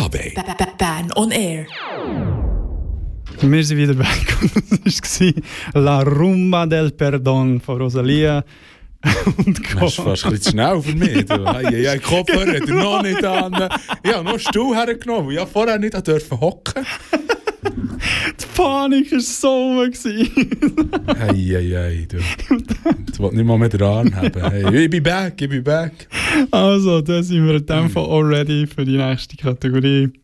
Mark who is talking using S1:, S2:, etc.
S1: BHB.
S2: Bern on Air.
S3: Wir sind wieder weg und das war La Rumba del Perdon von Rosalia und Co.
S1: Das ist fast ein bisschen schnell für mich. Ja, Kopfhörer hat er noch nicht an. Ich habe noch einen Stuhl hergenommen, weil ich vorher nicht hocken durfte.
S3: Die Panik war so rum.
S1: Hey, du. Ich wollte nicht mal mehr den Arm haben. Hey, ich bin back.
S3: Also, da sind wir in dem Fall auch ready für die nächste Kategorie.